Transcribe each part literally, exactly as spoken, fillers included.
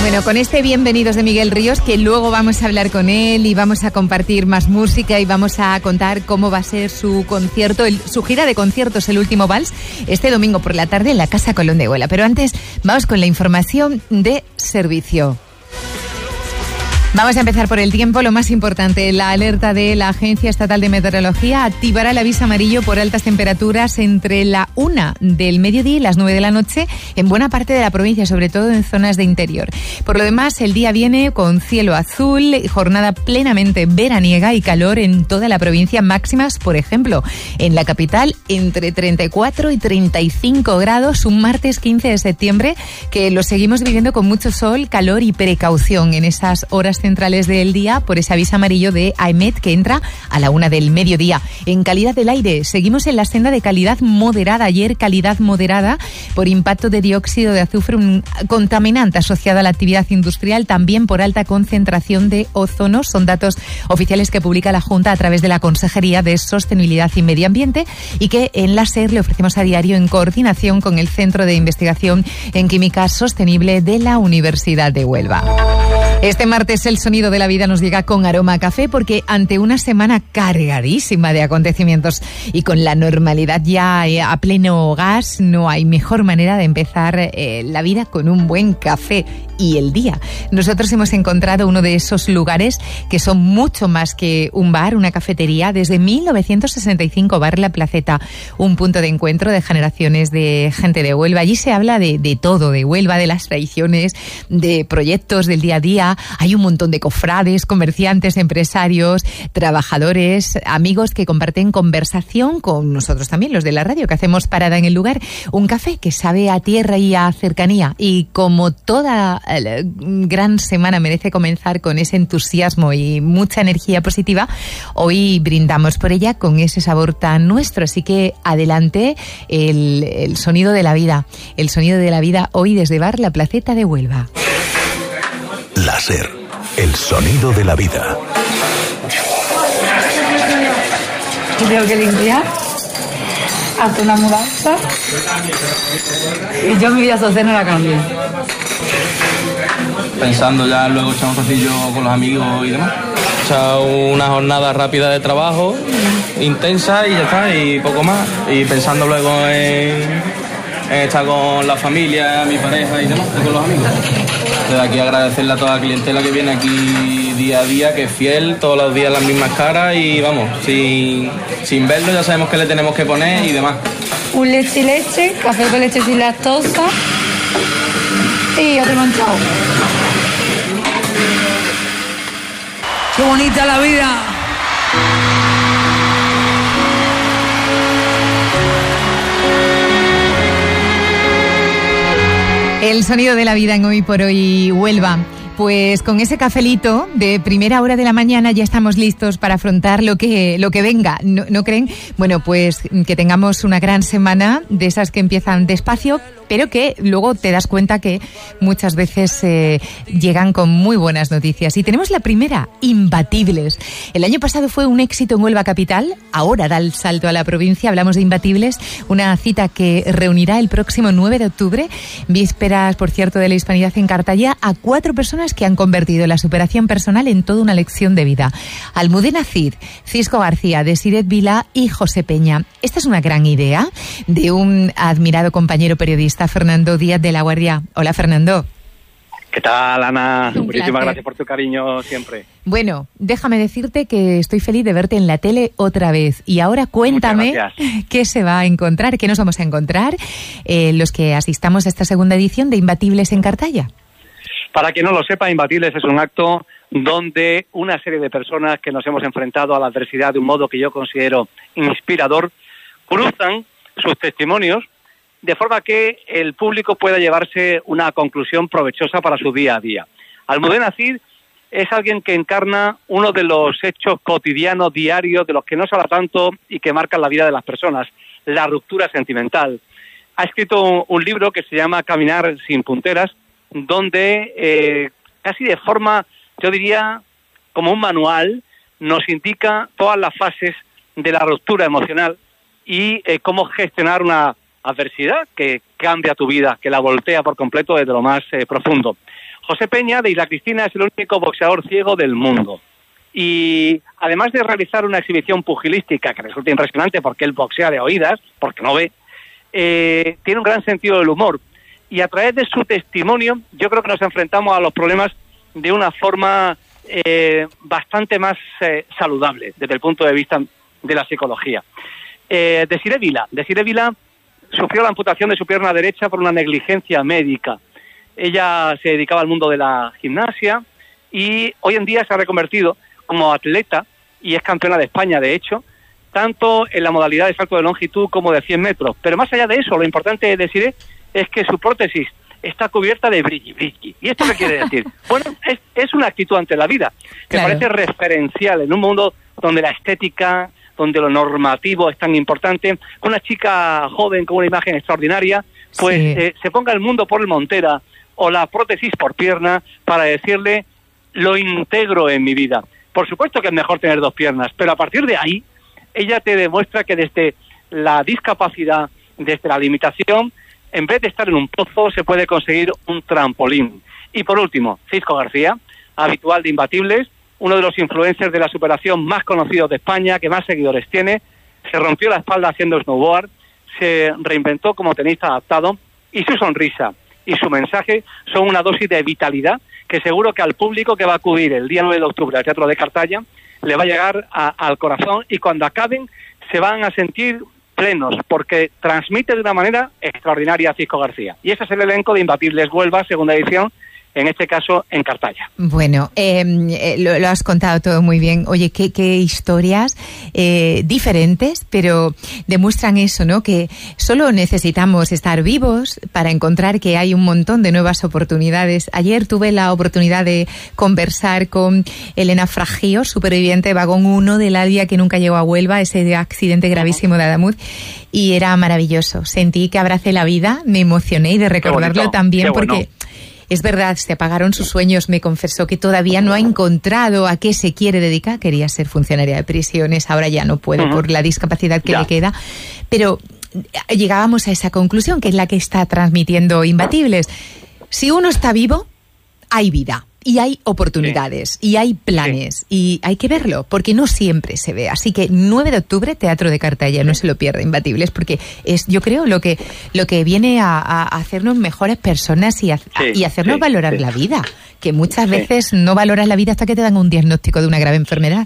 Bueno, con este Bienvenidos de Miguel Ríos, que luego vamos a hablar con él y vamos a compartir más música y vamos a contar cómo va a ser su concierto, el, su gira de conciertos, el último vals, este domingo por la tarde en la Casa Colón de Huelva. Pero antes vamos con la información de servicio. Vamos a empezar por el tiempo. Lo más importante, la alerta de la Agencia Estatal de Meteorología activará el aviso amarillo por altas temperaturas entre la una del mediodía y las nueve de la noche en buena parte de la provincia, sobre todo en zonas de interior. Por lo demás, el día viene con cielo azul, jornada plenamente veraniega y calor en toda la provincia. Máximas, por ejemplo, en la capital entre treinta y cuatro y treinta y cinco grados, un martes quince de septiembre que lo seguimos viviendo con mucho sol, calor y precaución en esas horas centrales del día por ese aviso amarillo de AEMET que entra a la una del mediodía. En calidad del aire, seguimos en la senda de calidad moderada. Ayer, calidad moderada por impacto de dióxido de azufre, un contaminante asociado a la actividad industrial, también por alta concentración de ozono. Son datos oficiales que publica la Junta a través de la Consejería de Sostenibilidad y Medio Ambiente y que en la SER le ofrecemos a diario en coordinación con el Centro de Investigación en Química Sostenible de la Universidad de Huelva. Este martes el sonido de la vida nos llega con aroma a café porque ante una semana cargadísima de acontecimientos y con la normalidad ya a pleno gas, no hay mejor manera de empezar eh, la vida con un buen café y el día. Nosotros hemos encontrado uno de esos lugares que son mucho más que un bar, una cafetería. Desde mil novecientos sesenta y cinco, Bar La Placeta, un punto de encuentro de generaciones de gente de Huelva. Allí se habla de, de todo, de Huelva, de las tradiciones, de proyectos del día a día. Hay un montón de cofrades, comerciantes, empresarios, trabajadores, amigos que comparten conversación con nosotros también, los de la radio, que hacemos parada en el lugar. Un café que sabe a tierra y a cercanía. Y como toda eh, gran semana merece comenzar con ese entusiasmo y mucha energía positiva, hoy brindamos por ella con ese sabor tan nuestro. Así que adelante el, el sonido de la vida. El sonido de la vida hoy desde Bar La Placeta de Huelva. La SER, el sonido de la vida. Tengo que limpiar, hacer una mudanza y yo mi vida social no la cambio. Pensando ya luego echar un ratillo con los amigos y demás. Echar una jornada rápida de trabajo, intensa y ya está, y poco más. Y pensando luego en, en estar con la familia, mi pareja y demás, y con los amigos. Desde aquí agradecerle a toda la clientela que viene aquí día a día, que es fiel, todos los días las mismas caras y vamos, sin, sin verlo ya sabemos qué le tenemos que poner y demás. Un leche y leche, café con leche sin lactosa y otro manchado. ¡Qué bonita la vida! El sonido de la vida en Hoy por Hoy Huelva. Pues con ese cafelito de primera hora de la mañana ya estamos listos para afrontar lo que, lo que venga, ¿No, ¿no creen? Bueno, pues que tengamos una gran semana, de esas que empiezan despacio, pero que luego te das cuenta que muchas veces eh, llegan con muy buenas noticias. Y tenemos la primera, Imbatibles. El año pasado fue un éxito en Huelva Capital, ahora da el salto a la provincia. Hablamos de Imbatibles, una cita que reunirá el próximo nueve de octubre, vísperas, por cierto, de la Hispanidad en Cartaya, a cuatro personas que han convertido la superación personal en toda una lección de vida. Almudena Cid, Cisco García, Desiret Vila y José Peña. Esta es una gran idea de un admirado compañero periodista, Fernando Díaz de la Guardia. Hola, Fernando. ¿Qué tal, Ana? Un Muchísimas placer. gracias por tu cariño siempre. Bueno, déjame decirte que estoy feliz de verte en la tele otra vez. Y ahora cuéntame qué se va a encontrar, qué nos vamos a encontrar eh, los que asistamos a esta segunda edición de Imbatibles en Cartaya. Para quien no lo sepa, Imbatibles es un acto donde una serie de personas que nos hemos enfrentado a la adversidad de un modo que yo considero inspirador, cruzan sus testimonios de forma que el público pueda llevarse una conclusión provechosa para su día a día. Almudena Cid es alguien que encarna uno de los hechos cotidianos, diarios, de los que no se habla tanto y que marcan la vida de las personas, la ruptura sentimental. Ha escrito un, un libro que se llama Caminar sin punteras, donde eh, casi de forma, yo diría, como un manual, nos indica todas las fases de la ruptura emocional y eh, cómo gestionar una adversidad que cambia tu vida, que la voltea por completo desde lo más eh, profundo. José Peña de Isla Cristina es el único boxeador ciego del mundo. Y además de realizar una exhibición pugilística que resulta impresionante porque él boxea de oídas, porque no ve, eh, tiene un gran sentido del humor. Y a través de su testimonio yo creo que nos enfrentamos a los problemas de una forma eh, bastante más eh, saludable desde el punto de vista de la psicología. Eh, Desiré Vila. Desiré Vila sufrió la amputación de su pierna derecha por una negligencia médica. Ella se dedicaba al mundo de la gimnasia y hoy en día se ha reconvertido como atleta y es campeona de España, de hecho, tanto en la modalidad de salto de longitud como de cien metros. Pero más allá de eso, lo importante de Desiré es que su prótesis está cubierta de brilli brilli. ¿Y esto qué quiere decir? Bueno, es, es una actitud ante la vida que claro. parece referencial en un mundo donde la estética, donde lo normativo es tan importante. Una chica joven con una imagen extraordinaria, pues sí. eh, se ponga el mundo por el montera o la prótesis por pierna para decirle lo integro en mi vida. Por supuesto que es mejor tener dos piernas, pero a partir de ahí ella te demuestra que desde la discapacidad, desde la limitación, en vez de estar en un pozo, se puede conseguir un trampolín. Y por último, Cisco García, habitual de Imbatibles, uno de los influencers de la superación más conocidos de España, que más seguidores tiene, se rompió la espalda haciendo snowboard, se reinventó como tenista adaptado y su sonrisa y su mensaje son una dosis de vitalidad que seguro que al público que va a acudir el día nueve de octubre al Teatro de Cartaya le va a llegar a, al corazón y cuando acaben se van a sentir plenos porque transmite de una manera extraordinaria a Cisco García. Y ese es el elenco de Imbatibles Huelva, segunda edición, en este caso en Cartaya. Bueno, eh, lo, lo has contado todo muy bien. Oye, qué, qué historias eh, diferentes, pero demuestran eso, ¿no? Que solo necesitamos estar vivos para encontrar que hay un montón de nuevas oportunidades. Ayer tuve la oportunidad de conversar con Elena Fragio, superviviente de Vagón uno del Alvia que nunca llegó a Huelva, ese accidente gravísimo de Adamuz, y era maravilloso. Sentí que abracé la vida, me emocioné y de recordarlo también porque... Bueno. Es verdad, se apagaron sus sueños. Me confesó que todavía no ha encontrado a qué se quiere dedicar. Quería ser funcionaria de prisiones, ahora ya no puede uh-huh. por la discapacidad que ya. le queda. Pero llegábamos a esa conclusión, que es la que está transmitiendo Imbatibles. Si uno está vivo, hay vida. Y hay oportunidades, sí. y hay planes, sí. y hay que verlo, porque no siempre se ve. Así que nueve de octubre, Teatro de Cartaya, sí. no se lo pierda, Imbatibles, porque es, yo creo, lo que lo que viene a, a hacernos mejores personas y, a, sí, y hacernos sí, valorar sí. la vida, que muchas sí. veces no valoras la vida hasta que te dan un diagnóstico de una grave enfermedad.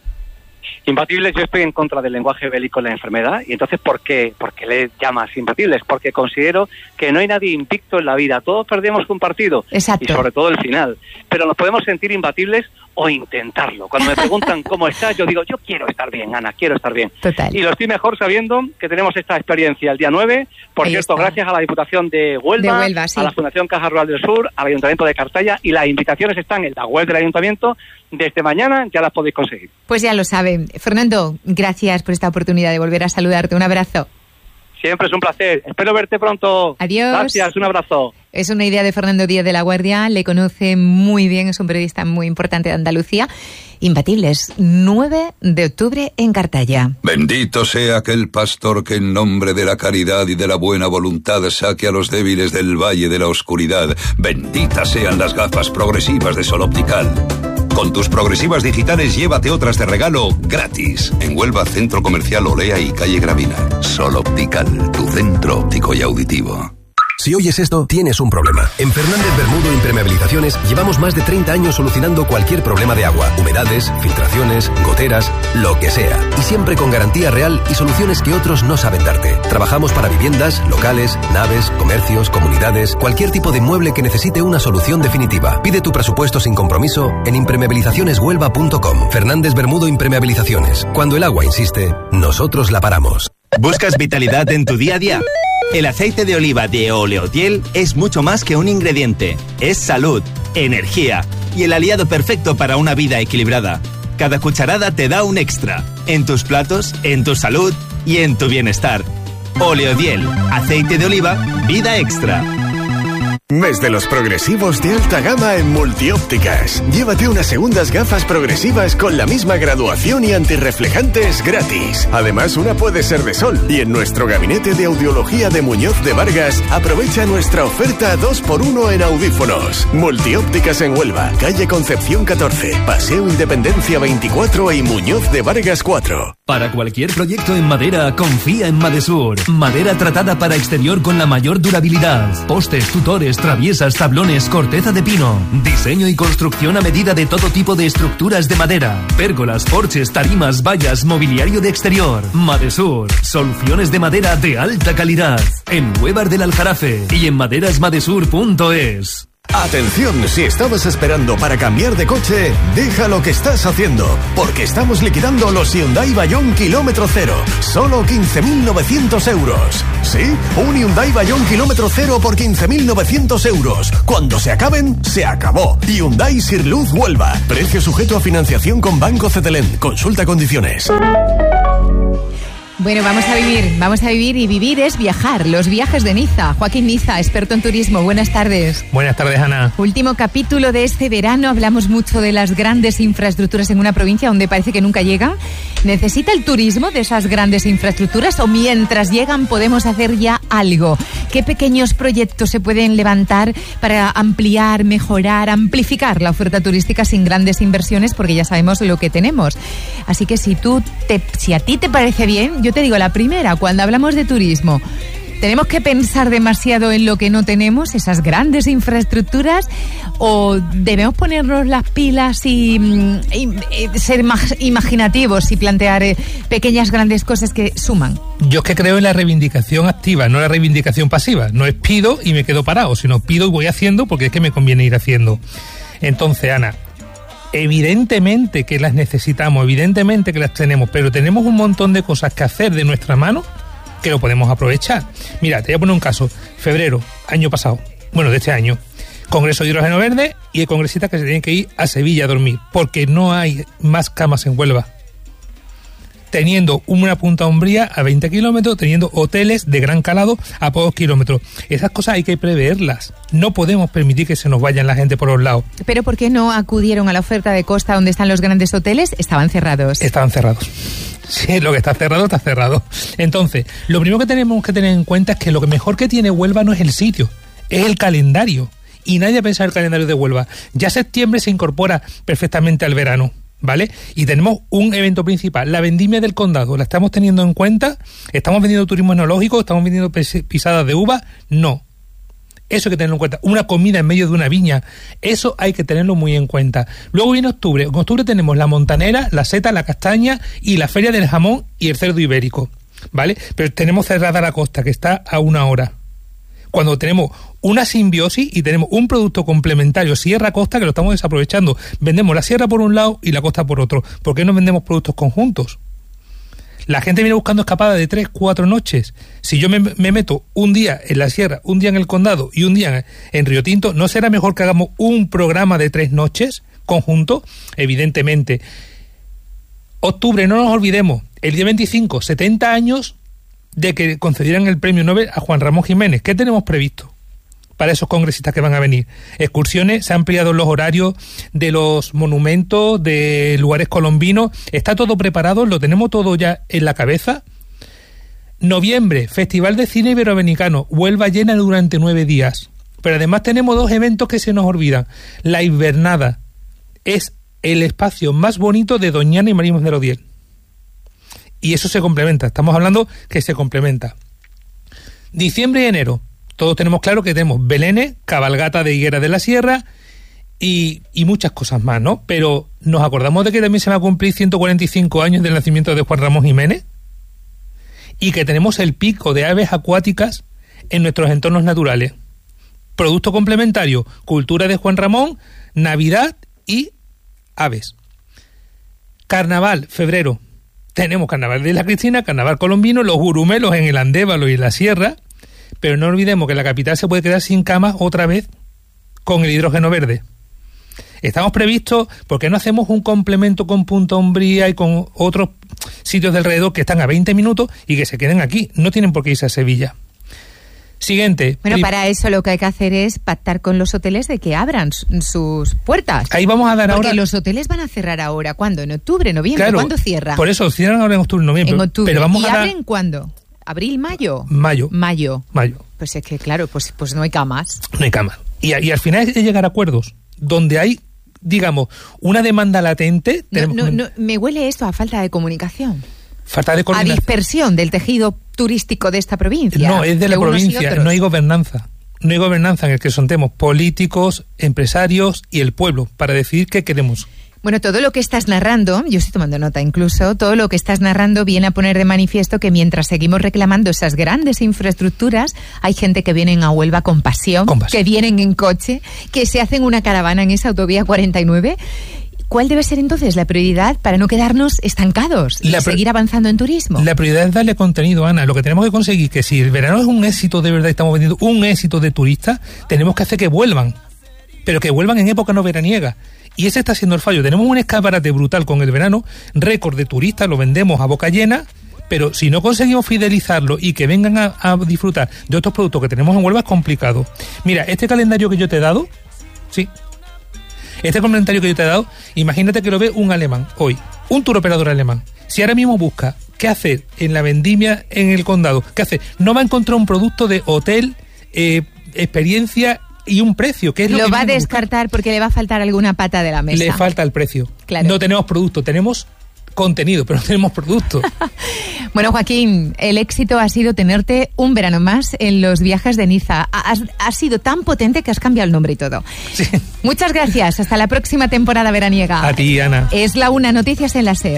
Imbatibles, yo estoy en contra del lenguaje bélico en la enfermedad, y entonces, ¿por qué, ¿por qué le llamas Imbatibles? Porque considero que no hay nadie invicto en la vida, todos perdemos un partido, Exacto. y sobre todo el final, pero nos podemos sentir imbatibles o intentarlo. Cuando me preguntan cómo estás, yo digo, yo quiero estar bien, Ana, quiero estar bien. Total. Y lo estoy mejor sabiendo que tenemos esta experiencia el día nueve, por Ahí cierto, está. gracias a la Diputación de Huelva, de Huelva sí. a la Fundación Caja Rural del Sur, al Ayuntamiento de Cartaya, y las invitaciones están en la web del Ayuntamiento. Desde mañana ya las podéis conseguir. Pues ya lo saben. Fernando, gracias por esta oportunidad de volver a saludarte. Un abrazo. Siempre es un placer. Espero verte pronto. Adiós. Gracias, un abrazo. Es una idea de Fernando Díaz de la Guardia. Le conoce muy bien, es un periodista muy importante de Andalucía. Imbatibles, nueve de octubre en Cartaya. Bendito sea aquel pastor que en nombre de la caridad y de la buena voluntad saque a los débiles del valle de la oscuridad. Benditas sean las gafas progresivas de Sol Optical. Con tus progresivas digitales llévate otras de regalo gratis. En Huelva, Centro Comercial Olea y Calle Gravina. Sol Optical, tu centro óptico y auditivo. Si oyes esto, tienes un problema. En Fernández Bermudo Impermeabilizaciones llevamos más de treinta años solucionando cualquier problema de agua, humedades, filtraciones, goteras, lo que sea. Y siempre con garantía real y soluciones que otros no saben darte. Trabajamos para viviendas, locales, naves, comercios, comunidades, cualquier tipo de inmueble que necesite una solución definitiva. Pide tu presupuesto sin compromiso en impermeabilizaciones huelva punto com. Fernández Bermudo Impermeabilizaciones. Cuando el agua insiste, nosotros la paramos. ¿Buscas vitalidad en tu día a día? El aceite de oliva de Oleodiel es mucho más que un ingrediente. Es salud, energía y el aliado perfecto para una vida equilibrada. Cada cucharada te da un extra. En tus platos, en tu salud y en tu bienestar. Oleodiel, aceite de oliva, vida extra. Mes de los progresivos de alta gama en Multiópticas. Llévate unas segundas gafas progresivas con la misma graduación y antirreflejantes gratis. Además, una puede ser de sol. Y en nuestro gabinete de audiología de Muñoz de Vargas, aprovecha nuestra oferta dos por uno en audífonos. Multiópticas en Huelva, calle Concepción catorce, Paseo Independencia veinticuatro y Muñoz de Vargas cuatro. Para cualquier proyecto en madera, confía en Madesur. Madera tratada para exterior con la mayor durabilidad. Postes, tutores, traviesas, tablones, corteza de pino. Diseño y construcción a medida de todo tipo de estructuras de madera. Pérgolas, porches, tarimas, vallas, mobiliario de exterior. Madesur. Soluciones de madera de alta calidad. En Huevar del Aljarafe y en maderas madesur punto es. Atención, si estabas esperando para cambiar de coche, deja lo que estás haciendo, porque estamos liquidando los Hyundai Bayon kilómetro cero. Solo quince mil novecientos euros. ¿Sí? Un Hyundai Bayon kilómetro cero por quince mil novecientos euros. Cuando se acaben, se acabó. Hyundai Sirluz Huelva. Precio sujeto a financiación con Banco Cetelem. Consulta condiciones. Bueno, vamos a vivir, vamos a vivir y vivir es viajar. Los viajes de Niza. Joaquín Niza, experto en turismo. Buenas tardes. Buenas tardes, Ana. Último capítulo de este verano. Hablamos mucho de las grandes infraestructuras en una provincia donde parece que nunca llegan. ¿Necesita el turismo de esas grandes infraestructuras o mientras llegan podemos hacer ya algo? ¿Qué pequeños proyectos se pueden levantar para ampliar, mejorar, amplificar la oferta turística sin grandes inversiones? Porque ya sabemos lo que tenemos. Así que si tú te, si a ti te parece bien, yo te digo la primera, cuando hablamos de turismo, ¿tenemos que pensar demasiado en lo que no tenemos, esas grandes infraestructuras, o debemos ponernos las pilas y, y, y ser más imaginativos y plantear eh, pequeñas, grandes cosas que suman? Yo es que creo en la reivindicación activa, no la reivindicación pasiva. No es pido y me quedo parado, sino pido y voy haciendo porque es que me conviene ir haciendo. Entonces, Ana, evidentemente que las necesitamos, evidentemente que las tenemos, pero tenemos un montón de cosas que hacer de nuestra mano que lo podemos aprovechar. Mira, te voy a poner un caso. Febrero, año pasado, bueno, de este año, Congreso de Hidrógeno Verde y el congresista que se tiene que ir a Sevilla a dormir, porque no hay más camas en Huelva. Teniendo una Punta Umbría a veinte kilómetros, teniendo hoteles de gran calado a pocos kilómetros. Esas cosas hay que preverlas. No podemos permitir que se nos vayan la gente por los lados. ¿Pero por qué no acudieron a la oferta de costa donde están los grandes hoteles? Estaban cerrados. Estaban cerrados. Sí, lo que está cerrado, está cerrado. Entonces, lo primero que tenemos que tener en cuenta es que lo que mejor que tiene Huelva no es el sitio, es el calendario. Y nadie piensa en el calendario de Huelva. Ya septiembre se incorpora perfectamente al verano, ¿vale? Y tenemos un evento principal, la vendimia del condado. ¿La estamos teniendo en cuenta? ¿Estamos vendiendo turismo enológico? ¿Estamos vendiendo pisadas de uva? No. Eso hay que tenerlo en cuenta. Una comida en medio de una viña, eso hay que tenerlo muy en cuenta. Luego viene octubre. En octubre tenemos la montanera, la seta, la castaña y la feria del jamón y el cerdo ibérico, ¿vale? Pero tenemos cerrada la costa, que está a una hora. Cuando tenemos una simbiosis y tenemos un producto complementario sierra-costa que lo estamos desaprovechando. Vendemos la sierra por un lado y la costa por otro. ¿Por qué no vendemos productos conjuntos? La gente viene buscando escapada de tres, cuatro noches. Si yo me, me meto un día en la sierra, un día en el condado y un día en Río Tinto, ¿no será mejor que hagamos un programa de tres noches conjunto? Evidentemente. Octubre, no nos olvidemos, el día veinticinco, setenta años de que concedieran el premio Nobel a Juan Ramón Jiménez. ¿Qué tenemos previsto para esos congresistas que van a venir? Excursiones, se han ampliado los horarios de los monumentos, de lugares colombinos, está todo preparado, lo tenemos todo ya en la cabeza. Noviembre, Festival de Cine Iberoamericano, Huelva llena durante nueve días. Pero además tenemos dos eventos que se nos olvidan. La Invernada es el espacio más bonito de Doñana y Marismas de Odiel. Y eso se complementa, estamos hablando que se complementa. Diciembre y enero, todos tenemos claro que tenemos Belénes, cabalgata de Higuera de la Sierra y, y muchas cosas más, ¿no? Pero ¿nos acordamos de que también se va a cumplir ciento cuarenta y cinco años del nacimiento de Juan Ramón Jiménez? Y que tenemos el pico de aves acuáticas en nuestros entornos naturales. Producto complementario, cultura de Juan Ramón, Navidad y aves. Carnaval, febrero. Tenemos Carnaval de la Cristina, Carnaval colombino, los gurumelos en el Andévalo y en la Sierra. Pero no olvidemos que la capital se puede quedar sin camas otra vez con el hidrógeno verde. Estamos previstos, ¿por qué no hacemos un complemento con Punta Umbría y con otros sitios de alrededor que están a veinte minutos y que se queden aquí? No tienen por qué irse a Sevilla. Siguiente. Bueno, para eso lo que hay que hacer es pactar con los hoteles de que abran sus puertas. Ahí vamos a dar Porque ahora... los hoteles van a cerrar ahora. ¿Cuándo? ¿En octubre, noviembre? Claro, ¿Cuándo cierra? Por eso, cierran ahora en octubre, noviembre. En octubre. Pero vamos ¿Y a dar... abren cuándo? ¿Abril, mayo? Mayo. Mayo. Mayo. Pues es que, claro, pues, pues no hay camas. No hay camas. Y, y al final es llegar a acuerdos donde hay, digamos, una demanda latente. No, no, no, me huele esto a falta de comunicación. Falta de coordinación. A dispersión del tejido turístico de esta provincia. No, es de la provincia, no hay gobernanza. No hay gobernanza en el que sontemos políticos, empresarios y el pueblo para decidir qué queremos. Bueno, todo lo que estás narrando, yo estoy tomando nota incluso, todo lo que estás narrando viene a poner de manifiesto que mientras seguimos reclamando esas grandes infraestructuras, hay gente que viene a Huelva con pasión, con pasión, que vienen en coche, que se hacen una caravana en esa autovía cuarenta y nueve. ¿Cuál debe ser entonces la prioridad para no quedarnos estancados y seguir avanzando en turismo? La prioridad es darle contenido, Ana. Lo que tenemos que conseguir es que si el verano es un éxito de verdad, estamos vendiendo un éxito de turistas, tenemos que hacer que vuelvan, pero que vuelvan en época no veraniega. Y ese está siendo el fallo. Tenemos un escaparate brutal con el verano, récord de turistas, lo vendemos a boca llena, pero si no conseguimos fidelizarlo y que vengan a, a disfrutar de otros productos que tenemos en Huelva es complicado. Mira, este calendario que yo te he dado, sí, este comentario que yo te he dado, imagínate que lo ve un alemán hoy, un turoperador alemán. Si ahora mismo busca qué hacer en la vendimia en el condado, qué hacer, no va a encontrar un producto de hotel, eh, experiencia y un precio, que es lo, lo que va a descartar porque le va a faltar alguna pata de la mesa. Le falta el precio. Claro. No tenemos producto, tenemos contenido, pero no tenemos producto. Bueno, Joaquín, el éxito ha sido tenerte un verano más en los viajes de Niza. Has, has sido tan potente que has cambiado el nombre y todo. Sí. Muchas gracias. Hasta la próxima temporada veraniega. A ti, Ana. Es la una, noticias en la SER.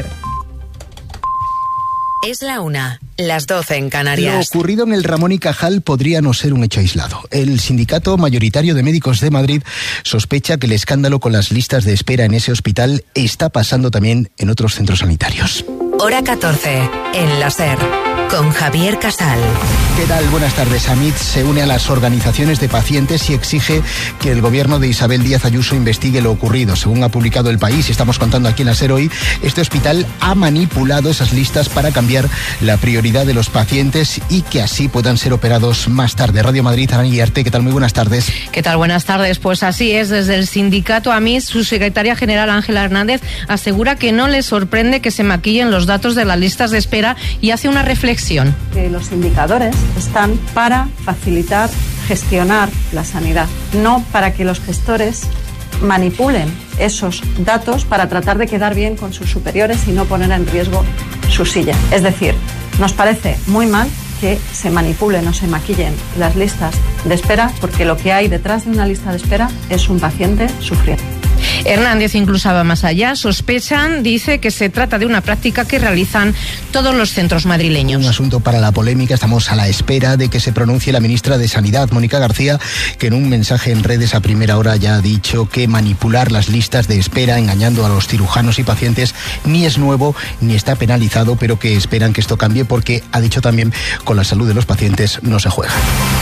Es la una, las doce en Canarias. Lo ocurrido en el Ramón y Cajal podría no ser un hecho aislado. El sindicato mayoritario de médicos de Madrid sospecha que el escándalo con las listas de espera en ese hospital está pasando también en otros centros sanitarios. Hora catorce, en la SER, con Javier Casal. ¿Qué tal? Buenas tardes. AMIT se une a las organizaciones de pacientes y exige que el gobierno de Isabel Díaz Ayuso investigue lo ocurrido. Según ha publicado El País, y estamos contando aquí en la SER hoy, este hospital ha manipulado esas listas para cambiar la prioridad de los pacientes y que así puedan ser operados más tarde. Radio Madrid, Arán Guillarte, ¿qué tal? Muy buenas tardes. ¿Qué tal? Buenas tardes. Pues así es, desde el sindicato AMIT, su secretaria general Ángela Hernández asegura que no le sorprende que se maquillen los datos de las listas de espera y hace una reflexión. Que los indicadores están para facilitar, gestionar la sanidad, no para que los gestores manipulen esos datos para tratar de quedar bien con sus superiores y no poner en riesgo su silla. Es decir, nos parece muy mal que se manipulen o se maquillen las listas de espera, porque lo que hay detrás de una lista de espera es un paciente sufriendo. Hernández incluso va más allá. Sospechan, dice, que se trata de una práctica que realizan todos los centros madrileños. Un asunto para la polémica. Estamos a la espera de que se pronuncie la ministra de Sanidad, Mónica García, que en un mensaje en redes a primera hora ya ha dicho que manipular las listas de espera engañando a los cirujanos y pacientes ni es nuevo ni está penalizado, pero que esperan que esto cambie porque, ha dicho también, con la salud de los pacientes no se juega.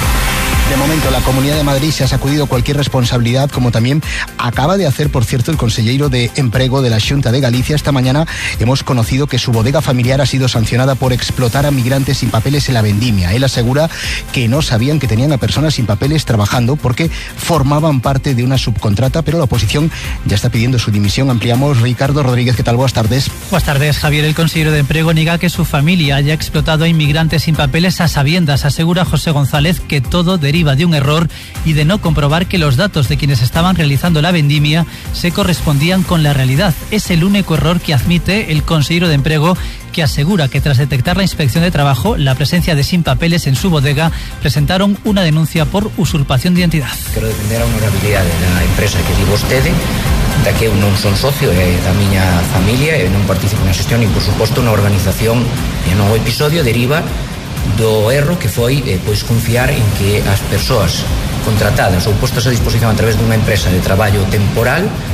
De momento, la Comunidad de Madrid se ha sacudido cualquier responsabilidad, como también acaba de hacer, por cierto, el consejero de Emprego de la Xunta de Galicia. Esta mañana hemos conocido que su bodega familiar ha sido sancionada por explotar a migrantes sin papeles en la vendimia. Él asegura que no sabían que tenían a personas sin papeles trabajando porque formaban parte de una subcontrata, pero la oposición ya está pidiendo su dimisión. Ampliamos. Ricardo Rodríguez, ¿qué tal? Buenas tardes. Buenas tardes, Javier. El consejero de Emprego niega que su familia haya explotado a inmigrantes sin papeles a sabiendas. Asegura José González que todo deriva de un error y de no comprobar que los datos de quienes estaban realizando la vendimia se correspondían con la realidad. Es el único error que admite el consejero de Emprego, que asegura que tras detectar la inspección de trabajo la presencia de sin papeles en su bodega, presentaron una denuncia por usurpación de identidad. Quero defender a honorabilidade da empresa que di vostede, da que eu non son socio, é da miña familia, e non participo na xestión, e por suposto na organización. E no episodio deriva do erro que foi eh, pois confiar en que as persoas contratadas ou postas a disposición a través dunha empresa de traballo temporal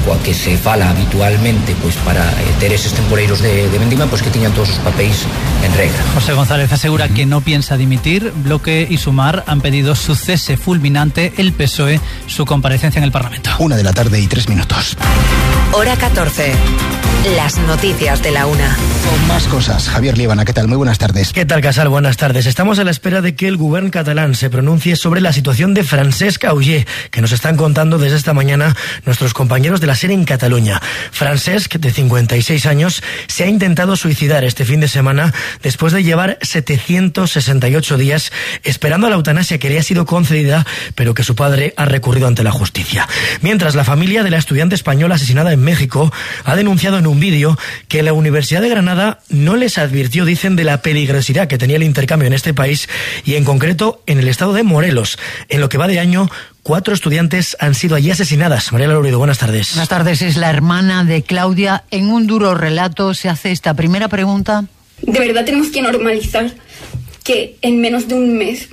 coa que se fala habitualmente pois para eh, ter eses temporeiros de, de vendima, pois que tiñan todos os papéis en regla. José González asegura que no piensa dimitir. Bloque y Sumar han pedido su cese fulminante, el P S O E su comparecencia en el Parlamento. Una de la tarde y tres minutos. Hora catorce. Las noticias de la una. Con más cosas. Javier Líbana, ¿qué tal? Muy buenas tardes. ¿Qué tal, Casal? Buenas tardes. Estamos a la espera de que el gobierno catalán se pronuncie sobre la situación de Francesc Auger, que nos están contando desde esta mañana nuestros compañeros de la SER en Cataluña. Francesc, de cincuenta y seis años, se ha intentado suicidar este fin de semana después de llevar setecientos sesenta y ocho días esperando a la eutanasia que le ha sido concedida, pero que su padre ha recurrido ante la justicia. Mientras, la familia de la estudiante española asesinada en México ha denunciado en un vídeo que la Universidad de Granada no les advirtió, dicen, de la peligrosidad que tenía el intercambio en este país y en concreto en el estado de Morelos. En lo que va de año, cuatro estudiantes han sido allí asesinadas. María Lourido, buenas tardes. Buenas tardes. Es la hermana de Claudia. En un duro relato se hace esta primera pregunta. De verdad tenemos que normalizar que en menos de un mes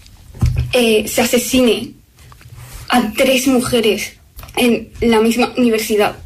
eh, se asesine a tres mujeres en la misma universidad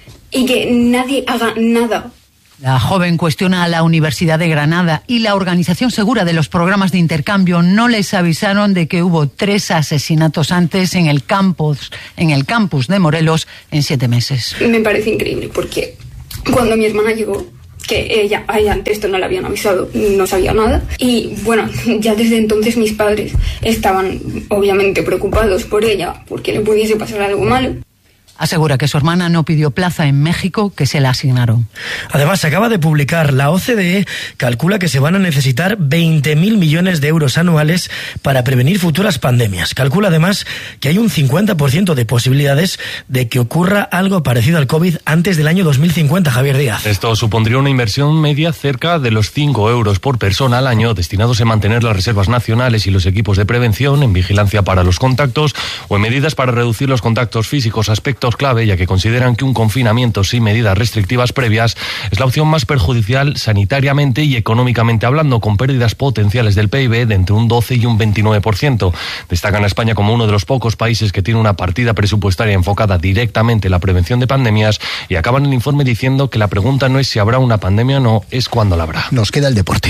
y que nadie haga nada. La joven cuestiona a la Universidad de Granada y la Organización Segura de los Programas de Intercambio. No les avisaron de que hubo tres asesinatos antes en el campus, en el campus de Morelos en siete meses. Me parece increíble porque cuando mi hermana llegó, que ella, a ella antes esto no le habían avisado, no sabía nada. Y bueno, ya desde entonces mis padres estaban obviamente preocupados por ella, porque le pudiese pasar algo malo. Asegura que su hermana no pidió plaza en México, que se la asignaron. Además, se acaba de publicar, la O C D E calcula que se van a necesitar veinte mil millones de euros anuales para prevenir futuras pandemias. Calcula además que hay un cincuenta por ciento de posibilidades de que ocurra algo parecido al COVID antes del año dos mil cincuenta, Javier Díaz. Esto supondría una inversión media cerca de los cinco euros por persona al año, destinados a mantener las reservas nacionales y los equipos de prevención, en vigilancia para los contactos o en medidas para reducir los contactos físicos, aspectos clave, ya que consideran que un confinamiento sin medidas restrictivas previas es la opción más perjudicial sanitariamente y económicamente hablando, con pérdidas potenciales del P I B de entre un doce y un veintinueve por ciento. Destacan a España como uno de los pocos países que tiene una partida presupuestaria enfocada directamente en la prevención de pandemias, y acaban el informe diciendo que la pregunta no es si habrá una pandemia o no, es cuándo la habrá. Nos queda el deporte.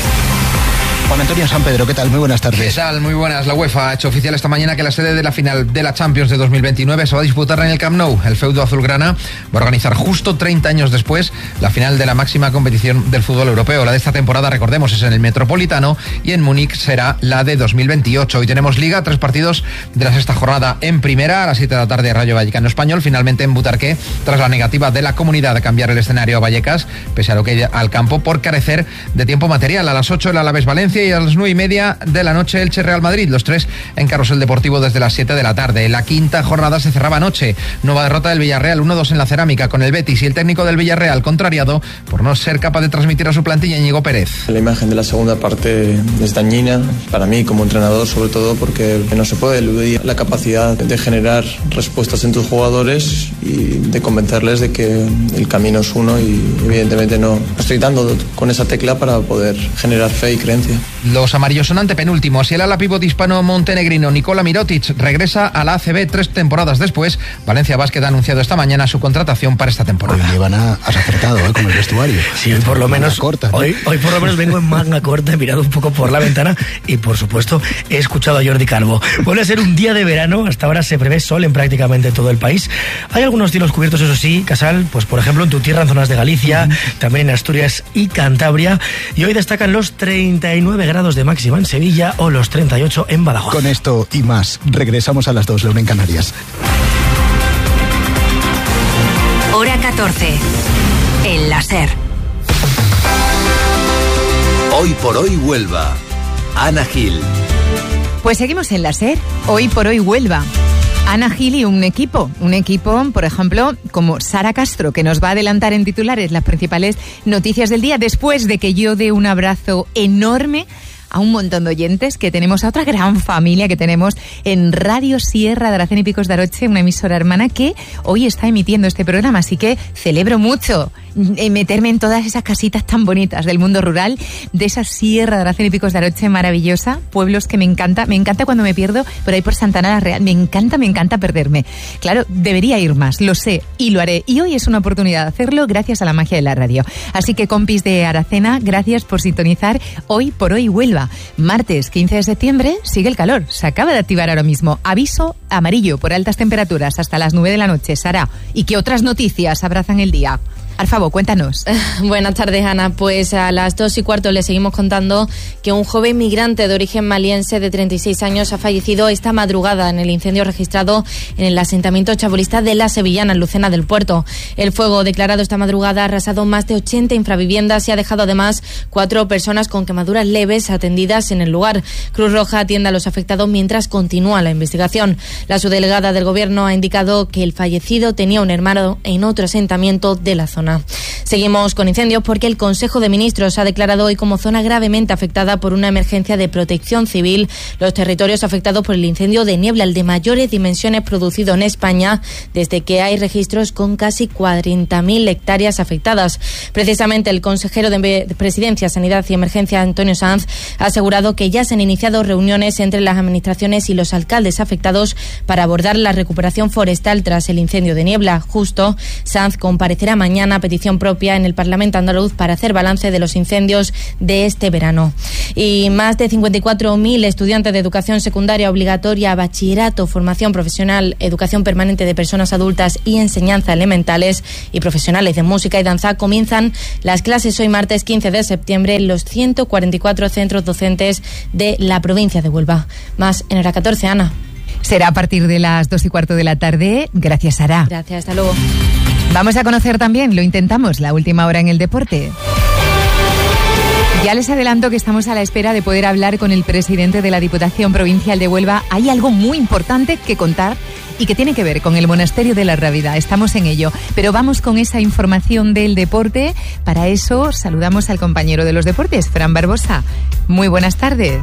Juan Antonio San Pedro, ¿qué tal? Muy buenas tardes. ¿Qué tal? Muy buenas. La UEFA ha hecho oficial esta mañana que la sede de la final de la Champions de dos mil veintinueve se va a disputar en el Camp Nou. El feudo azulgrana va a organizar justo treinta años después la final de la máxima competición del fútbol europeo. La de esta temporada, recordemos, es en el Metropolitano, y en Múnich será la de dos mil veintiocho. Hoy tenemos Liga, tres partidos de la sexta jornada. En primera, a las siete de la tarde, Rayo Vallecano Español, finalmente en Butarque, tras la negativa de la comunidad de cambiar el escenario a Vallecas, pese a lo que hay al campo, por carecer de tiempo material. A las ocho el Alavés Valencia y a las nueve y media de la noche Elche Real Madrid, los tres en Carrusel Deportivo desde las siete de la tarde. La quinta jornada se cerraba anoche. Nueva derrota del Villarreal, uno dos en la Cerámica con el Betis, y el técnico del Villarreal contrariado por no ser capaz de transmitir a su plantilla, Íñigo Pérez. La imagen de la segunda parte es dañina para mí como entrenador, sobre todo porque no se puede eludir la capacidad de generar respuestas en tus jugadores y de convencerles de que el camino es uno, y evidentemente no estoy dando con esa tecla para poder generar fe y creencia. Los amarillos son antepenúltimos y el ala pívot hispano-montenegrino Nikola Mirotic regresa a la A C B tres temporadas después. Valencia Basket ha anunciado esta mañana su contratación para esta temporada. Hoy llevan a, has acertado ¿eh? con el vestuario. Sí, hoy por lo menos corta, ¿no? hoy, hoy por lo menos vengo en manga corta, he mirado un poco por la ventana y por supuesto he escuchado a Jordi Calvo. Vuelve a ser un día de verano, hasta ahora se prevé sol en prácticamente todo el país. Hay algunos cielos cubiertos, eso sí, Casal, pues por ejemplo en tu tierra, en zonas de Galicia, uh-huh. también en Asturias y Cantabria, y hoy destacan los treinta y nueve grados de máxima en Sevilla o los treinta y ocho en Badajoz. Con esto y más, regresamos a las dos, la una en Canarias. Hora catorce, en la SER. Hoy por hoy Huelva. Ana Gil. Pues seguimos en la SER, Hoy por hoy Huelva. Ana Gil y un equipo, un equipo, por ejemplo, como Sara Castro, que nos va a adelantar en titulares las principales noticias del día, después de que yo dé un abrazo enorme a un montón de oyentes que tenemos, a otra gran familia que tenemos en Radio Sierra de Aracena y Picos de Aroche, una emisora hermana que hoy está emitiendo este programa, así que celebro mucho meterme en todas esas casitas tan bonitas del mundo rural, de esa Sierra de Aracena y Picos de Aroche maravillosa, pueblos que me encanta, me encanta cuando me pierdo por ahí por Santana la Real, me encanta, me encanta perderme. Claro, debería ir más, lo sé y lo haré, y hoy es una oportunidad de hacerlo gracias a la magia de la radio. Así que compis de Aracena, gracias por sintonizar Hoy por Hoy Huelva. Martes quince de septiembre, sigue el calor, se acaba de activar ahora mismo, aviso amarillo por altas temperaturas hasta las nueve de la noche. Sara, ¿y qué otras noticias abrazan el día? Alfabo, cuéntanos. Buenas tardes, Ana. Pues a las dos y cuarto le seguimos contando que un joven migrante de origen maliense de treinta y seis años ha fallecido esta madrugada en el incendio registrado en el asentamiento chabolista de La Sevillana, en Lucena del Puerto. El fuego declarado esta madrugada ha arrasado más de ochenta infraviviendas y ha dejado además cuatro personas con quemaduras leves atendidas en el lugar. Cruz Roja atiende a los afectados mientras continúa la investigación. La subdelegada del Gobierno ha indicado que el fallecido tenía un hermano en otro asentamiento de la zona. Seguimos con incendios porque el Consejo de Ministros ha declarado hoy como zona gravemente afectada por una emergencia de protección civil los territorios afectados por el incendio de Niebla, el de mayores dimensiones producido en España desde que hay registros, con casi cuarenta mil hectáreas afectadas. Precisamente el consejero de Presidencia, Sanidad y Emergencia, Antonio Sanz, ha asegurado que ya se han iniciado reuniones entre las administraciones y los alcaldes afectados para abordar la recuperación forestal tras el incendio de Niebla. Justo, Sanz comparecerá mañana a petición propia en el Parlamento andaluz para hacer balance de los incendios de este verano. Y más de cincuenta y cuatro mil estudiantes de educación secundaria obligatoria, bachillerato, formación profesional, educación permanente de personas adultas y enseñanza elementales y profesionales de música y danza comienzan las clases hoy martes quince de septiembre en los ciento cuarenta y cuatro centros docentes de la provincia de Huelva. Más en Hora catorce, Ana. Será a partir de las dos y cuarto de la tarde. Gracias, Sara. Gracias, hasta luego. Vamos a conocer también, lo intentamos, la última hora en el deporte. Ya les adelanto que estamos a la espera de poder hablar con el presidente de la Diputación Provincial de Huelva. Hay algo muy importante que contar y que tiene que ver con el Monasterio de la Rábida. Estamos en ello, pero vamos con esa información del deporte. Para eso saludamos al compañero de los deportes, Fran Barbosa. Muy buenas tardes.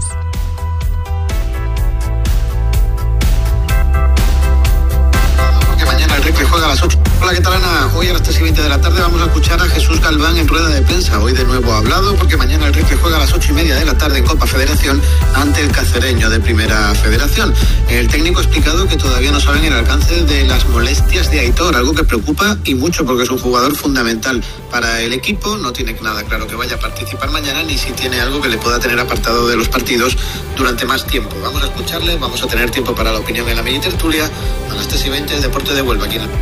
Que juega a las ocho. Hola, ¿qué tal, Ana? Hoy a las tres y veinte de la tarde vamos a escuchar a Jesús Galván en rueda de prensa. Hoy de nuevo ha hablado porque mañana el Rifle juega a las ocho y media de la tarde en Copa Federación ante el Cacereño de Primera Federación. El técnico ha explicado que todavía no saben el alcance de las molestias de Aitor, algo que preocupa y mucho porque es un jugador fundamental para el equipo. No tiene nada claro que vaya a participar mañana ni si tiene algo que le pueda tener apartado de los partidos durante más tiempo. Vamos a escucharle, vamos a tener tiempo para la opinión en la mini tertulia a las tres y veinte el Deporte de Huelva. Aquí en el...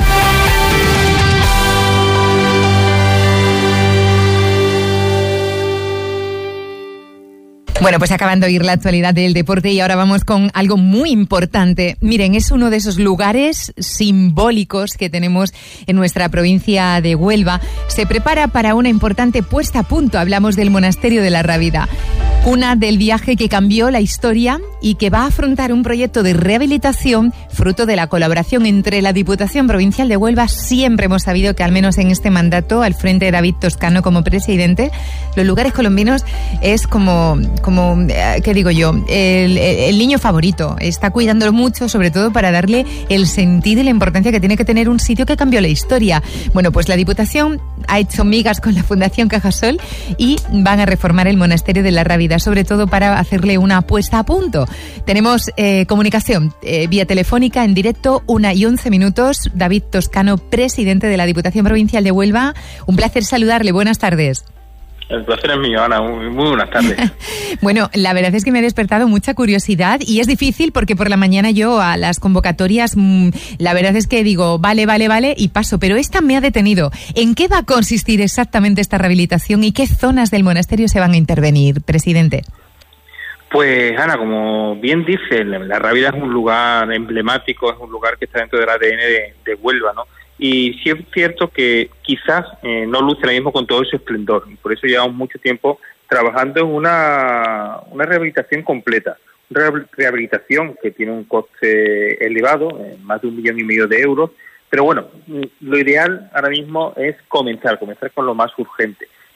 Bueno, pues acabando de oír la actualidad del deporte y ahora vamos con algo muy importante. Miren, es uno de esos lugares simbólicos que tenemos en nuestra provincia de Huelva. Se prepara para una importante puesta a punto. Hablamos del Monasterio de la Rábida, cuna del viaje que cambió la historia y que va a afrontar un proyecto de rehabilitación fruto de la colaboración entre la Diputación Provincial de Huelva. Siempre hemos sabido que, al menos en este mandato, al frente de David Toscano como presidente, los lugares colombinos es como... como, ¿qué digo yo? El, el niño favorito. Está cuidándolo mucho, sobre todo para darle el sentido y la importancia que tiene que tener un sitio que cambió la historia. Bueno, pues la Diputación ha hecho migas con la Fundación Cajasol y van a reformar el Monasterio de la Rábida, sobre todo para hacerle una puesta a punto. Tenemos eh, comunicación eh, vía telefónica en directo, una y once minutos. David Toscano, presidente de la Diputación Provincial de Huelva. Un placer saludarle. Buenas tardes. El placer es mío, Ana. Muy, muy buenas tardes. Bueno, la verdad es que me ha despertado mucha curiosidad y es difícil porque por la mañana yo a las convocatorias, mmm, la verdad es que digo, vale, vale, vale, y paso. Pero esta me ha detenido. ¿En qué va a consistir exactamente esta rehabilitación y qué zonas del monasterio se van a intervenir, presidente? Pues, Ana, como bien dice, la Rábida es un lugar emblemático, es un lugar que está dentro del A D N de, de Huelva, ¿no? Y sí es cierto que quizás eh, no luce lo mismo con todo ese esplendor. Y por eso llevamos mucho tiempo trabajando en una, una rehabilitación completa. Una rehabilitación que tiene un coste elevado, eh, más de un millón y medio de euros. Pero bueno, lo ideal ahora mismo es comenzar, comenzar con lo más urgente.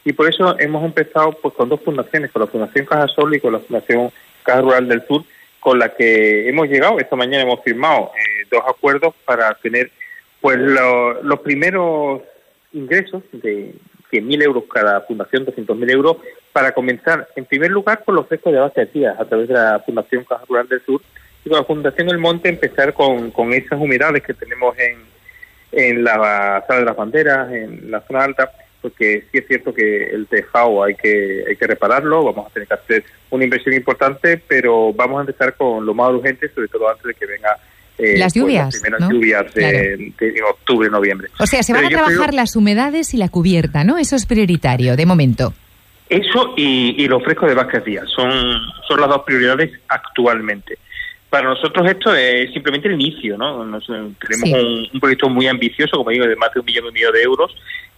Y por eso hemos empezado pues con dos fundaciones, con la Fundación Cajasol y con la Fundación Caja Rural del Sur, con la que hemos llegado. Esta mañana hemos firmado eh, dos acuerdos para tener pues lo, los primeros ingresos de cien mil euros cada fundación, doscientos mil euros, para comenzar, en primer lugar, con los frescos de abastecidas a través de la Fundación Caja Rural del Sur, y con la Fundación El Monte empezar con, con esas humedades que tenemos en, en la Sala de las Banderas, en la zona alta, porque sí es cierto que el tejado hay que hay que repararlo, vamos a tener que hacer una inversión importante, pero vamos a empezar con lo más urgente, sobre todo antes de que venga eh, las lluvias, pues, las primeras ¿no? lluvias de, Claro. de, de octubre, noviembre. O sea, se van Pero a yo trabajar creo- las humedades y la cubierta, ¿no? Eso es prioritario, de momento. Eso y, y los frescos de Vázquez Díaz son, son las dos prioridades actualmente. Para nosotros esto es simplemente el inicio, ¿no? Nos, tenemos Sí. un, un proyecto muy ambicioso, como digo, de más de un millón y medio de euros,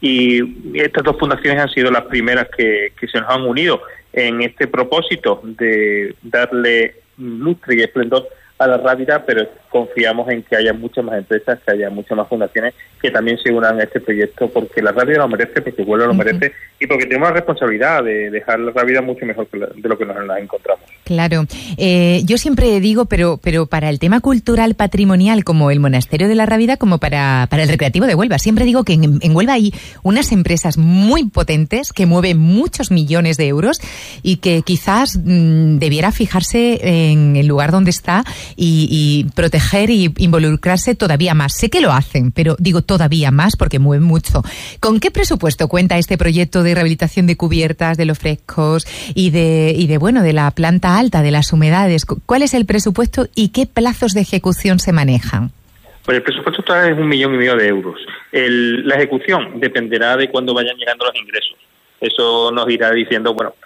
y estas dos fundaciones han sido las primeras que, que se nos han unido en este propósito de darle lustre y esplendor a la Rábida, pero confiamos en que haya muchas más empresas, que haya muchas más fundaciones que también se unan a este proyecto, porque la Rábida lo merece, porque Huelva lo Ujú. merece, y porque tenemos la responsabilidad de dejar la Rábida mucho mejor que la- de lo que nos la encontramos. Claro. Eh, yo siempre digo, pero pero para el tema cultural patrimonial, como el Monasterio de la Rábida, como para, para el Recreativo de Huelva, siempre digo que en, en Huelva hay unas empresas muy potentes que mueven muchos millones de euros y que quizás mm, debiera fijarse en el lugar donde está y, y proteger y involucrarse todavía más. Sé que lo hacen, pero digo todavía más porque mueven mucho. ¿Con qué presupuesto cuenta este proyecto de rehabilitación de cubiertas, de los frescos y de, y de bueno, de la planta alta, de las humedades? ¿Cuál es el presupuesto y qué plazos de ejecución se manejan? Pues el presupuesto total es un millón y medio de euros. El- la ejecución dependerá de cuándo vayan llegando los ingresos. Eso nos irá diciendo, bueno,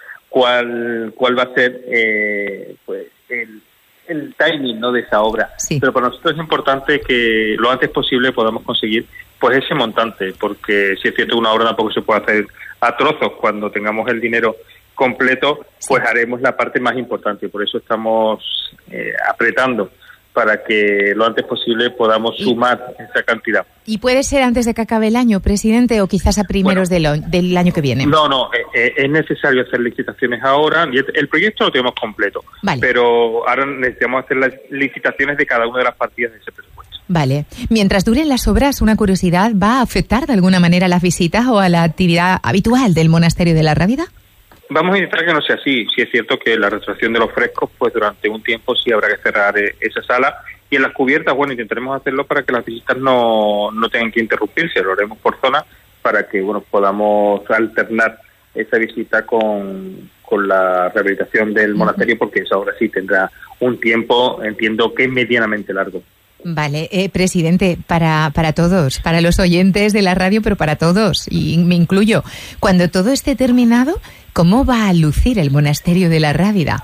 cuál cuál va a ser eh, pues el, el timing, ¿no?, de esa obra. Pero para nosotros es importante que lo antes posible podamos conseguir pues ese montante, porque si es cierto que una obra tampoco se puede hacer a trozos. Cuando tengamos el dinero completo, pues haremos la parte más importante. Por eso estamos eh, apretando para que lo antes posible podamos sumar esa cantidad. ¿Y puede ser antes de que acabe el año, presidente, o quizás a primeros del, o- del año que viene? No, no, eh, eh, es necesario hacer licitaciones ahora. Y el proyecto lo tenemos completo, Vale. pero ahora necesitamos hacer las licitaciones de cada una de las partidas de ese presupuesto. Vale. Mientras duren las obras, una curiosidad, ¿va a afectar de alguna manera a las visitas o a la actividad habitual del Monasterio de la Rábida? Vamos a intentar que no sea así. Sí es cierto que la restauración de los frescos, pues durante un tiempo sí habrá que cerrar eh, esa sala. Y en las cubiertas, bueno, intentaremos hacerlo para que las visitas no, no tengan que interrumpirse. Lo haremos por zona para que, bueno, podamos alternar esa visita con, con la rehabilitación del monasterio, porque esa obra sí tendrá un tiempo, entiendo que es medianamente largo. Vale, eh, presidente, para, para todos, para los oyentes de la radio, pero para todos, y me incluyo, cuando todo esté terminado, ¿cómo va a lucir el Monasterio de la Rábida?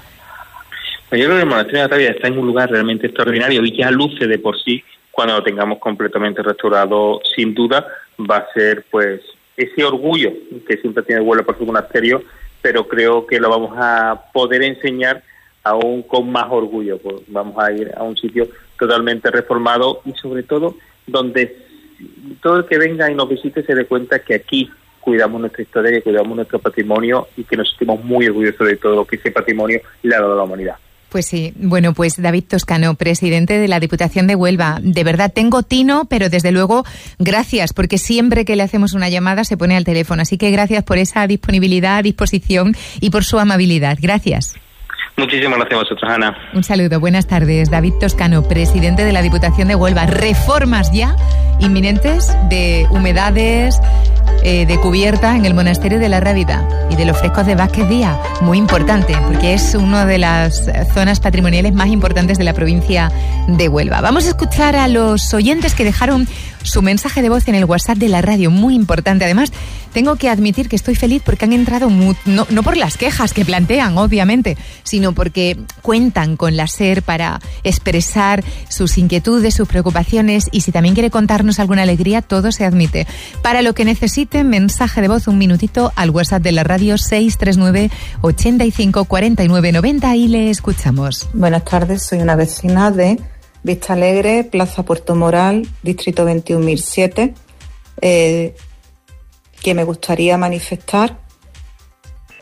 Pues yo creo que el monasterio de la Rábida está en un lugar realmente extraordinario y ya luce de por sí. Cuando lo tengamos completamente restaurado, sin duda va a ser pues ese orgullo que siempre tiene Huelva por su monasterio, pero creo que lo vamos a poder enseñar aún con más orgullo. Pues vamos a ir a un sitio totalmente reformado y sobre todo donde todo el que venga y nos visite se dé cuenta que aquí cuidamos nuestra historia, que cuidamos nuestro patrimonio y que nos sentimos muy orgullosos de todo lo que ese patrimonio le ha dado a la humanidad. Pues sí, bueno, pues David Toscano, presidente de la Diputación de Huelva. De verdad, tengo tino, pero desde luego, gracias, porque siempre que le hacemos una llamada se pone al teléfono. Así que gracias por esa disponibilidad, disposición y por su amabilidad. Gracias. Muchísimas gracias a vosotros, Ana. Un saludo, buenas tardes. David Toscano, presidente de la Diputación de Huelva. Reformas ya inminentes de humedades, eh, de cubierta en el Monasterio de la Rábida y de los frescos de Vázquez Díaz. Muy importante, porque es una de las zonas patrimoniales más importantes de la provincia de Huelva. Vamos a escuchar a los oyentes que dejaron su mensaje de voz en el WhatsApp de la radio, muy importante. Además, tengo que admitir que estoy feliz porque han entrado, mu- no, no por las quejas que plantean, obviamente, sino porque cuentan con la SER para expresar sus inquietudes, sus preocupaciones, y si también quiere contarnos alguna alegría, todo se admite. Para lo que necesiten, mensaje de voz, un minutito, al WhatsApp de la radio seis tres nueve, ochenta y cinco, cuarenta y nueve, noventa y le escuchamos. Buenas tardes, soy una vecina de Vista Alegre, Plaza Puerto Moral, Distrito veintiún mil siete, eh, que me gustaría manifestar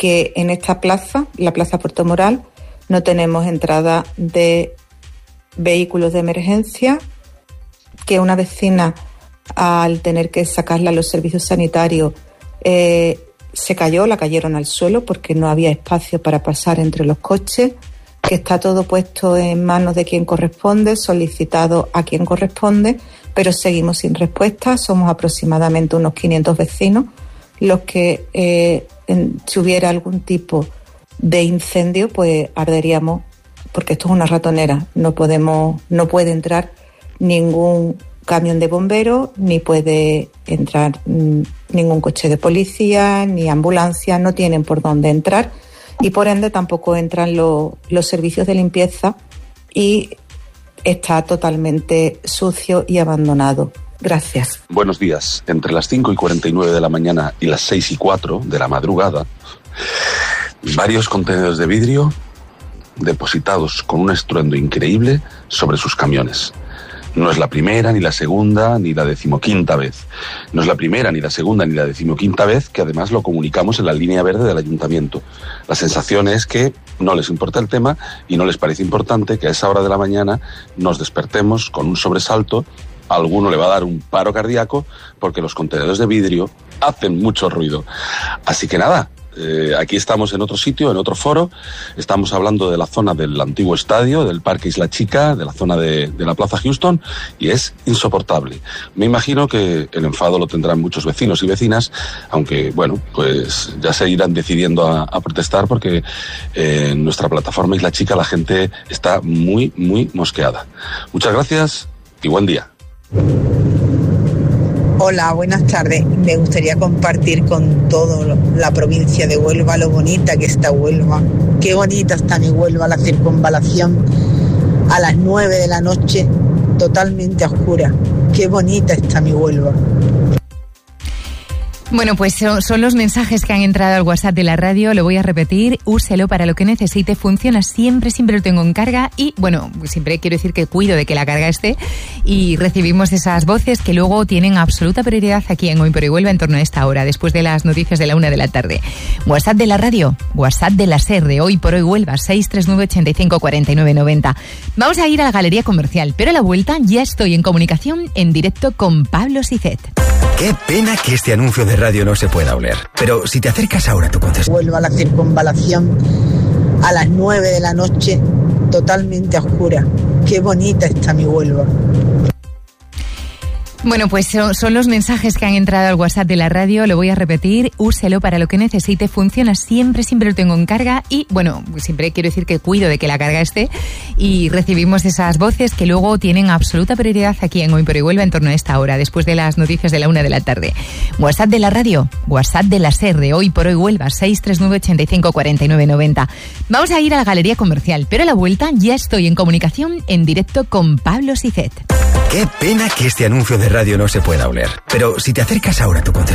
que en esta plaza, la Plaza Puerto Moral, no tenemos entrada de vehículos de emergencia, que una vecina, al tener que sacarla a los servicios sanitarios, eh, se cayó, la cayeron al suelo porque no había espacio para pasar entre los coches, que está todo puesto en manos de quien corresponde, solicitado a quien corresponde, pero seguimos sin respuesta. Somos aproximadamente unos quinientos vecinos los que, eh, en, si hubiera algún tipo de incendio, pues arderíamos, porque esto es una ratonera. No podemos, no puede entrar ningún camión de bomberos, ni puede entrar mm, ningún coche de policía, ni ambulancia, no tienen por dónde entrar, y por ende tampoco entran lo, los servicios de limpieza, y está totalmente sucio y abandonado. Gracias. Buenos días. Entre las cinco y cuarenta y nueve de la mañana y las seis y cuatro de la madrugada, varios contenedores de vidrio depositados con un estruendo increíble sobre sus camiones. No es la primera, ni la segunda, ni la decimoquinta vez. No es la primera, ni la segunda, ni la decimoquinta vez que además lo comunicamos en la línea verde del ayuntamiento. La sensación es que no les importa el tema y no les parece importante que a esa hora de la mañana nos despertemos con un sobresalto. A alguno le va a dar un paro cardíaco porque los contenedores de vidrio hacen mucho ruido. Así que nada, eh, aquí estamos en otro sitio, en otro foro. Estamos hablando de la zona del antiguo estadio, del Parque Isla Chica, de la zona de, de la Plaza Houston, y es insoportable. Me imagino que el enfado lo tendrán muchos vecinos y vecinas, aunque, bueno, pues ya se irán decidiendo a, a protestar porque eh, en nuestra plataforma Isla Chica la gente está muy, muy mosqueada. Muchas gracias y buen día. Hola, buenas tardes. Me gustaría compartir con toda la provincia de Huelva lo bonita que está Huelva. Qué bonita está mi Huelva, la circunvalación a las nueve de la noche, totalmente oscura. Qué bonita está mi Huelva. Bueno, pues son, son los mensajes que han entrado al WhatsApp de la radio. Lo voy a repetir. Úselo para lo que necesite. Funciona siempre, siempre lo tengo en carga. Y, bueno, siempre quiero decir que cuido de que la carga esté. Y recibimos esas voces que luego tienen absoluta prioridad aquí en Hoy por Hoy Huelva en torno a esta hora, después de las noticias de la una de la tarde. WhatsApp de la radio. WhatsApp de la SER de Hoy por Hoy Huelva. seis tres nueve, ochenta y cinco, cuarenta y nueve, noventa. Vamos a ir a la Galería Comercial. Pero a la vuelta ya estoy en comunicación en directo con Pablo Sicet. Qué pena que este anuncio de radio no se pueda oler. Pero si te acercas ahora a tu concesionario... Huelva, la circunvalación a las nueve de la noche, totalmente oscura. Qué bonita está mi Huelva. Bueno, pues son, son los mensajes que han entrado al WhatsApp de la radio. Lo voy a repetir. Úselo para lo que necesite. Funciona siempre, siempre lo tengo en carga. Y, bueno, siempre quiero decir que cuido de que la carga esté. Y recibimos esas voces que luego tienen absoluta prioridad aquí en Hoy por Hoy Huelva en torno a esta hora, después de las noticias de la una de la tarde. WhatsApp de la radio. WhatsApp de la SER de Hoy por Hoy Huelva. seis tres nueve, ochenta y cinco, cuarenta y nueve, noventa. Vamos a ir a la Galería Comercial. Pero a la vuelta ya estoy en comunicación en directo con Pablo Sicet. Qué pena que este anuncio de radio no se pueda oler. Pero si te acercas ahora a tu concesionario...